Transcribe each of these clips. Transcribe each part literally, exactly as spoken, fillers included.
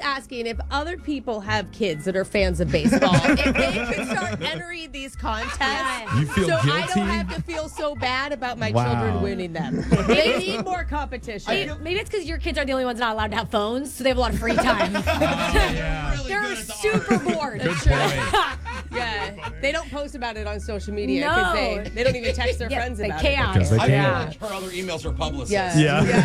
asking if other people have kids that are fans of baseball, if they could start entering these contests, You feel so guilty? I don't have to feel so bad about my Wow. children winning them. They need more competition. Maybe, maybe it's because your kids are the only ones not allowed to have phones, so they have a lot of free time. yeah. Really They're good at the super art. bored. Good point. Yeah, they don't post about it on social media No. because they, they don't even text their Yeah, friends they about can't. Because they it. I can't. feel like her other emails are publicists. Yeah.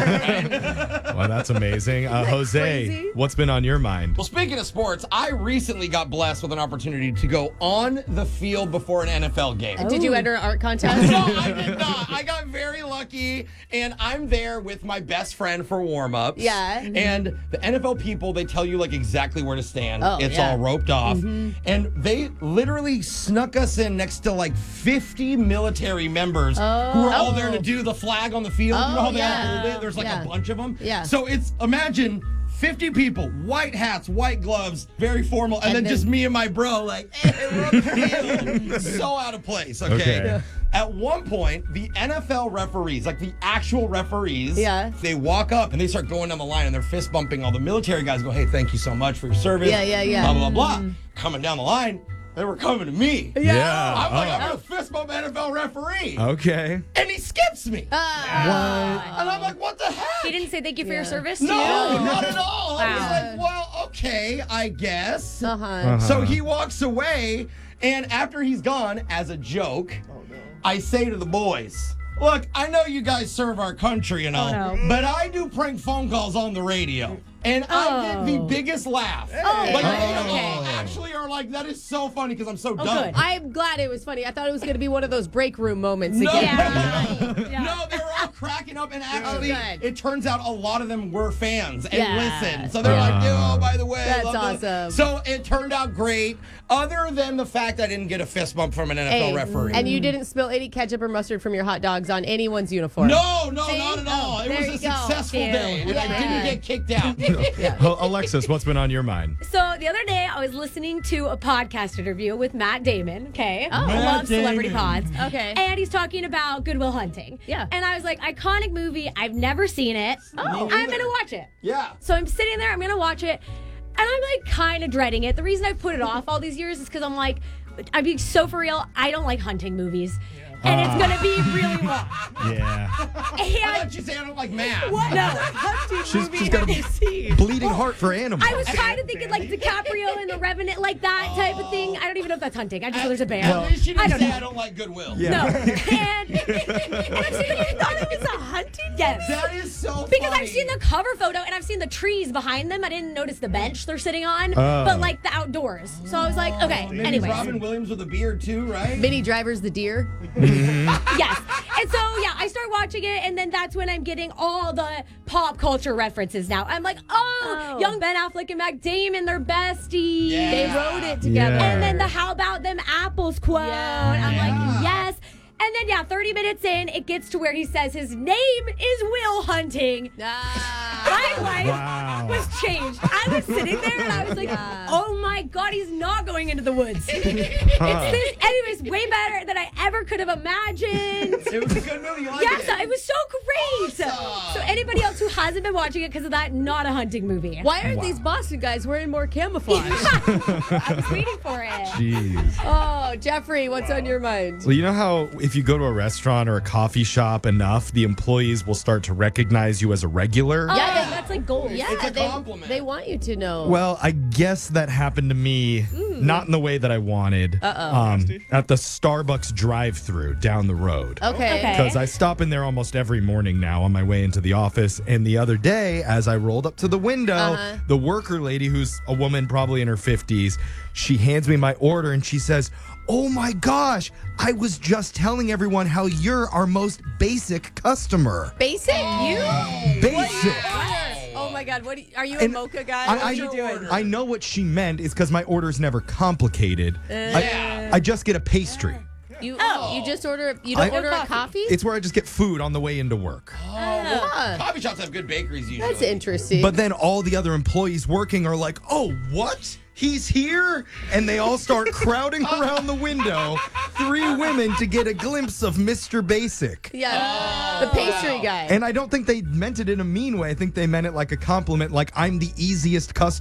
Yeah. Well, that's amazing. Uh, Jose, crazy? what's been on your mind? Well, speaking of sports, I recently got blessed with an opportunity to go on the field before an N F L game. Did you enter an art contest? No, I did not. I got very lucky, and I'm there with my best friend for warm-ups. Yeah. And the N F L people, they tell you like exactly where to stand. Oh, it's yeah. all roped off. And they literally snuck us in next to like fifty military members who are all there to do the flag on the field. you know Oh, how they all yeah. hold it? There's like Yeah. a bunch of them. Yeah. So it's, imagine fifty people, white hats, white gloves, very formal, and, And then, then- just me and my bro, like, hey, we're on the field. So out of place, okay? Okay. At one point, the N F L referees, like the actual referees, Yeah. they walk up and they start going down the line and they're fist bumping all the military guys, go, hey, thank you so much for your service. Yeah, yeah, yeah. Blah, blah, blah. Coming down the line, they were coming to me. Yeah. I'm like, Oh. I'm going to fist bump N F L referee. Okay. And he skips me. Ah. And I'm like, what the heck? He didn't say thank you for your Yeah. service to No, you? not at all. I was Wow. like, well, okay, I guess. Uh-huh. Uh-huh. So he walks away, and after he's gone, as a joke, I say to the boys, look, I know you guys serve our country and all, no. but I do prank phone calls on the radio. And I get the Oh. biggest laugh. Oh, like, okay. they all actually are like, that is so funny because I'm so dumb. good. I'm glad it was funny. I thought it was going to be one of those break room moments No. again. Yeah. Yeah. No, they were all cracking up, and actually, good. it turns out a lot of them were fans and Yeah. listened. So they're like, Uh, oh, by the way, That's love the-" awesome. So it turned out great, other than the fact I didn't get a fist bump from an N F L Hey, referee. and you didn't spill any ketchup or mustard from your hot dogs on anyone's uniform. no, no, See? not at all. Oh, it there was you a go. successful Ew. day, and I Yeah. didn't get kicked out. Well, Alexis, what's been on your mind? So the other day, I was listening to a podcast interview with Matt Damon. Okay, Oh. I Matt love celebrity Damon. pods. Okay. and he's talking about Good Will Hunting. Yeah. and I was like, iconic movie. I've never seen it. Me I'm neither. gonna watch it. Yeah. So I'm sitting there. I'm gonna watch it, and I'm like kind of dreading it. The reason I put it off all these years is because I'm like, I'm being so for real. I don't like hunting movies, and it's gonna be really long. Yeah. I And thought you say I don't like math. what? No, hunting She's, movie she's got have a you seen? bleeding heart for animals. I was kind of thinking like DiCaprio and The Revenant, like that type of thing. I don't even know if that's hunting. I just know there's a bear. At least you I didn't don't say know. I don't like Goodwill. Yeah. No. And, and I'm sitting there, I thought it was a hunting? Yes. That is so Because funny. I've seen the cover photo and I've seen the trees behind them. I didn't notice the bench they're sitting on, Oh. but like the outdoors. So I was like, okay, Maybe anyways. Robin Williams with a beard too, right? Minnie Driver's the deer. Yes. And so, yeah, I start watching it, and then that's when I'm getting all the pop culture references now. I'm like, oh, Oh. young Ben Affleck and Matt Damon, they're besties. Yeah. They wrote it together. Yeah. And then the how about them apples quote. Yeah. I'm Yeah. like, yes. And then, yeah, thirty minutes in, it gets to where he says his name is Will Hunting. Ah. My life Wow. was changed. I was sitting there and I was like, Yeah. oh my God, he's not going into the woods. It's this, anyways, way better than I ever could have imagined. It was a good movie. You liked Yes, it? it was so great. Awesome. So anybody else who hasn't been watching it because of that, not a hunting movie. Why aren't Wow. these Boston guys wearing more camouflage? I was waiting for it. Jeez. Oh, Jeffrey, what's on your mind? Well, you know how if you go to a restaurant or a coffee shop enough, the employees will start to recognize you as a regular? Oh, Yeah, they- that's like gold. Yeah, It's a they, compliment. they want you to know. Well, I guess that happened to me, not in the way that I wanted. Uh-oh. Um, at the Starbucks drive-thru down the road. okay. Okay. Because I stop in there almost every morning now on my way into the office. And the other day, as I rolled up to the window, Uh-huh. the worker lady, who's a woman probably in her fifties, she hands me my order and she says, "Oh my gosh, I was just telling everyone how you're our most basic customer." Basic? You? Basic. Oh my God! What do you, are you a And mocha guy? I, what I, are you doing? I know what she meant is because my order's never complicated. I, I just get a pastry. You Oh. you just order you don't I- order a coffee. coffee? It's where I just get food on the way into work. Ah, Coffee shops have good bakeries usually. that's interesting. But then all the other employees working are like, "Oh, what? He's here?" And they all start crowding around the window, three women to get a glimpse of Mister Basic. yeah, the pastry guy. And I don't think they meant it in a mean way. I think they meant it like a compliment, like I'm the easiest customer